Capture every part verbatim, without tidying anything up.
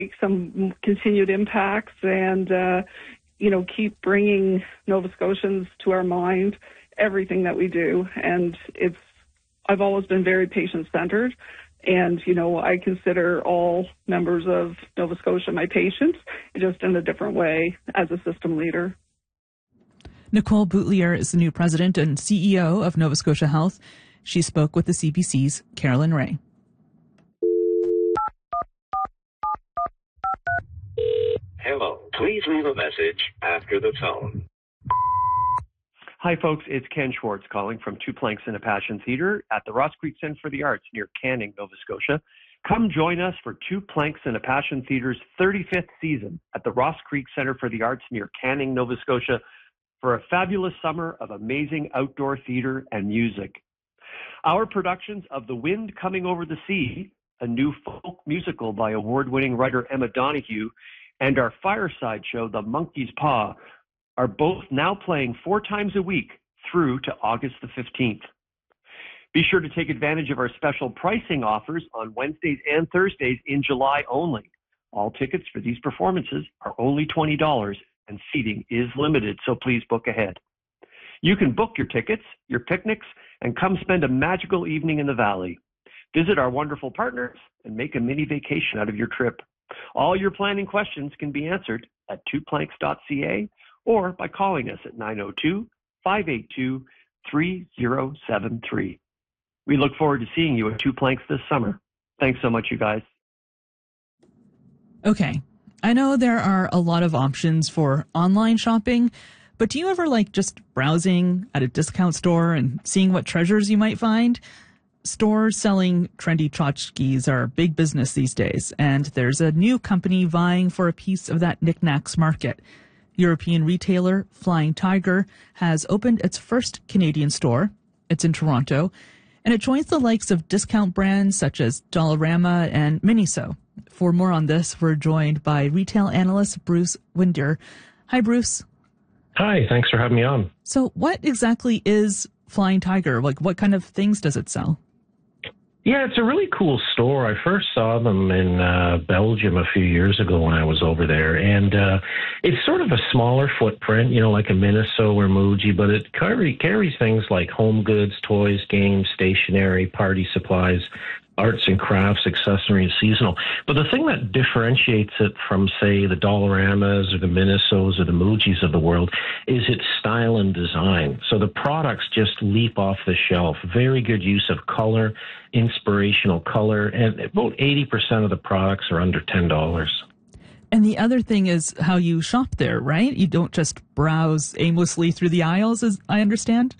make some continued impacts and, uh, you know, keep bringing Nova Scotians to our mind, everything that we do. And it's, I've always been very patient-centered. And, you know, I consider all members of Nova Scotia my patients, just in a different way as a system leader. Nicole Boutilier is the new president and C E O of Nova Scotia Health. She spoke with the C B C's Carolyn Ray. Hello. Please leave a message after the tone. Hi, folks. It's Ken Schwartz calling from Two Planks and a Passion Theater at the Ross Creek Centre for the Arts near Canning, Nova Scotia. Come join us for Two Planks and a Passion Theater's thirty-fifth season at the Ross Creek Centre for the Arts near Canning, Nova Scotia for a fabulous summer of amazing outdoor theater and music. Our productions of The Wind Coming Over the Sea, a new folk musical by award-winning writer Emma Donoghue, and our fireside show, The Monkey's Paw, are both now playing four times a week through to August the fifteenth. Be sure to take advantage of our special pricing offers on Wednesdays and Thursdays in July only. All tickets for these performances are only twenty dollars and seating is limited, so please book ahead. You can book your tickets, your picnics, and come spend a magical evening in the Valley. Visit our wonderful partners and make a mini vacation out of your trip. All your planning questions can be answered at two planks dot c a or by calling us at nine oh two, five eight two, three oh seven three. We look forward to seeing you at Two Planks this summer. Thanks so much, you guys. Okay, I know there are a lot of options for online shopping, but do you ever like just browsing at a discount store and seeing what treasures you might find? Stores selling trendy tchotchkes are big business these days, and there's a new company vying for a piece of that knickknacks market. European retailer Flying Tiger has opened its first Canadian store. It's in Toronto, and it joins the likes of discount brands such as Dollarama and Miniso. For more on this, we're joined by retail analyst Bruce Winder. Hi, Bruce. Hi, thanks for having me on. So what exactly is Flying Tiger? Like, what kind of things does it sell? Yeah, it's a really cool store. I first saw them in uh, Belgium a few years ago when I was over there. And uh, it's sort of a smaller footprint, you know, like a Miniso or Muji, but it carry, carries things like home goods, toys, games, stationery, party supplies, arts and crafts, accessories, seasonal. But the thing that differentiates it from, say, the Dollaramas or the Minisos or the Mujis of the world is its style and design. So the products just leap off the shelf. Very good use of color, inspirational color, and about eighty percent of the products are under ten dollars. And the other thing is how you shop there, right? You don't just browse aimlessly through the aisles, as I understand?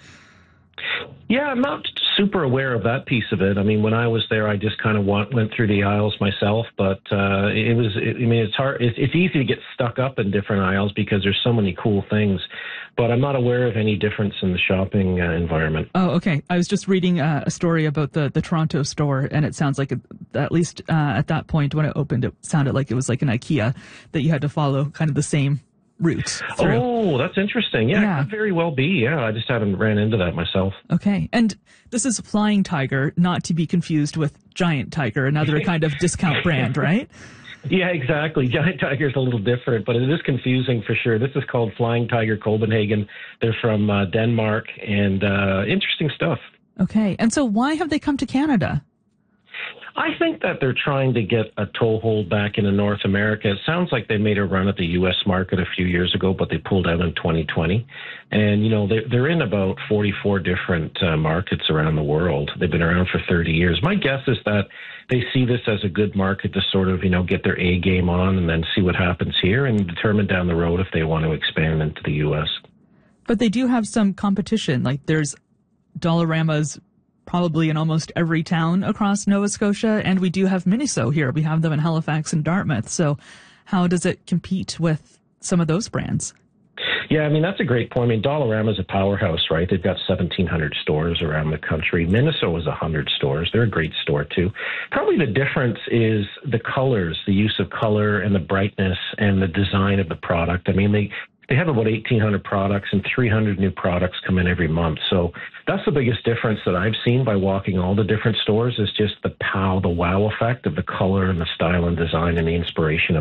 Yeah, I'm not super aware of that piece of it. I mean, when I was there, I just kind of went, went through the aisles myself, but uh, it was, it, I mean, it's hard, it's, it's easy to get stuck up in different aisles because there's so many cool things, but I'm not aware of any difference in the shopping uh, environment. Oh, okay. I was just reading uh, a story about the, the Toronto store, and it sounds like, it, at least uh, at that point when it opened, it sounded like it was like an IKEA that you had to follow kind of the same route through. Oh, that's interesting. Yeah, yeah, it could very well be. Yeah, I just haven't ran into that myself. Okay. And this is Flying Tiger, not to be confused with Giant Tiger, another kind of discount brand, right? Yeah, exactly. Giant Tiger is a little different, but it is confusing for sure. This is called Flying Tiger Copenhagen. They're from uh, Denmark, and uh, interesting stuff. Okay. And so why have they come to Canada? I think that they're trying to get a toehold back into North America. It sounds like they made a run at the U S market a few years ago, but they pulled out in twenty twenty. And, you know, they're, they're in about forty-four different uh, markets around the world. They've been around for thirty years. My guess is that they see this as a good market to sort of, you know, get their A game on and then see what happens here and determine down the road if they want to expand into the U S. But they do have some competition. Like there's Dollarama's probably in almost every town across Nova Scotia, and we do have Miniso here. We have them in Halifax and Dartmouth. So how does it compete with some of those brands? Yeah, I mean, that's a great point. I mean, Dollarama is a powerhouse, right? They've got seventeen hundred stores around the country. Miniso is one hundred stores. They're a great store, too. Probably the difference is the colors, the use of color and the brightness and the design of the product. I mean, they they have about eighteen hundred products, and three hundred new products come in every month. So that's the biggest difference that I've seen by walking all the different stores, is just the pow, the wow effect of the color and the style and design and the inspiration